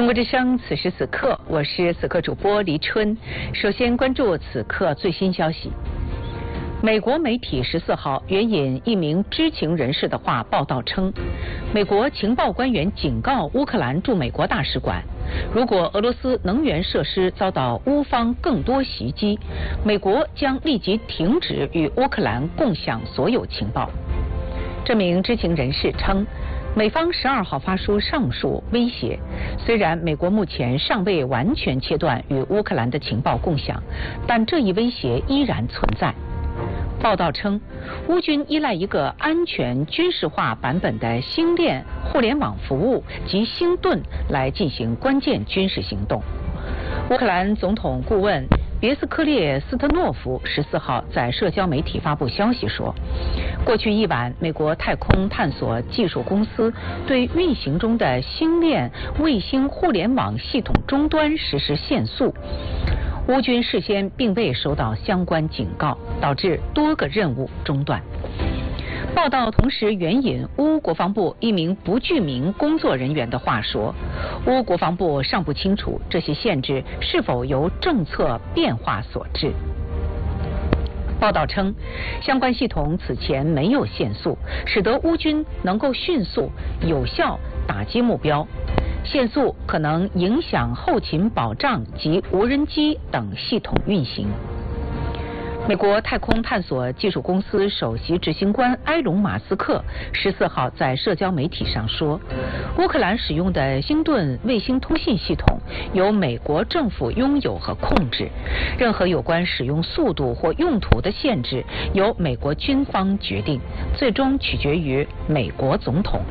国之声，此时此刻，我是此刻主播黎春。首先关注此刻最新消息。美国媒体14号援引一名知情人士的话报道称，美国情报官员警告乌克兰驻美国大使馆，如果俄罗斯能源设施遭到乌方更多袭击，美国将立即停止与乌克兰共享所有情报。这名知情人士称，美方12号发出上述威胁，虽然美国目前尚未完全切断与乌克兰的情报共享，但这一威胁依然存在。报道称，乌军依赖一个安全军事化版本的星链互联网服务及星盾来进行关键军事行动。乌克兰总统顾问别斯科列斯特诺夫14号在社交媒体发布消息说，过去一晚，美国太空探索技术公司对运行中的星链卫星互联网系统终端实施限速。乌军事先并未收到相关警告，导致多个任务中断。报道同时援引乌国防部一名不具名工作人员的话说，乌国防部尚不清楚这些限制是否由政策变化所致。报道称，相关系统此前没有限速，使得乌军能够迅速有效打击目标。限速可能影响后勤保障及无人机等系统运行。美国太空探索技术公司首席执行官埃隆·马斯克14号在社交媒体上说，乌克兰使用的星盾卫星通信系统由美国政府拥有和控制，任何有关使用速度或用途的限制由美国军方决定，最终取决于美国总统。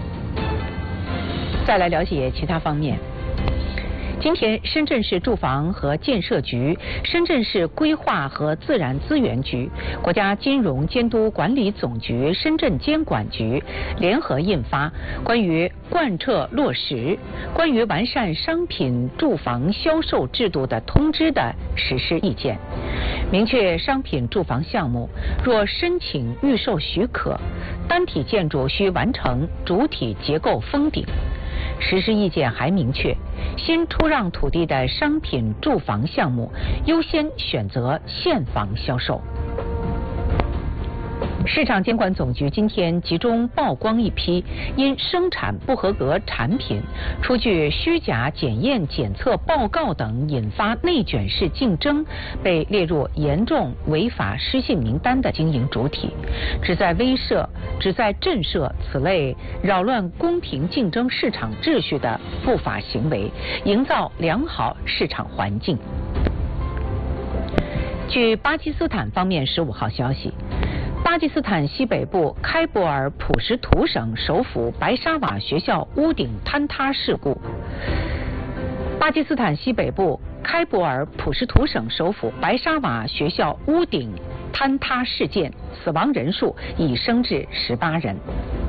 再来了解其他方面。今天，深圳市住房和建设局、深圳市规划和自然资源局、国家金融监督管理总局、深圳监管局联合印发关于贯彻落实关于完善商品住房销售制度的通知的实施意见，明确商品住房项目若申请预售许可，单体建筑需完成主体结构封顶。实施意见还明确，新出让土地的商品住房项目优先选择现房销售。市场监管总局今天集中曝光一批因生产不合格产品出具虚假检验检测报告等引发内卷式竞争，被列入严重违法失信名单的经营主体，旨在震慑此类扰乱公平竞争市场秩序的不法行为，营造良好市场环境。据巴基斯坦方面15号消息，巴基斯坦西北部开伯尔普什图省首府白沙瓦学校屋顶坍塌事故。巴基斯坦西北部开伯尔普什图省首府白沙瓦学校屋顶坍塌事件，死亡人数已升至18人。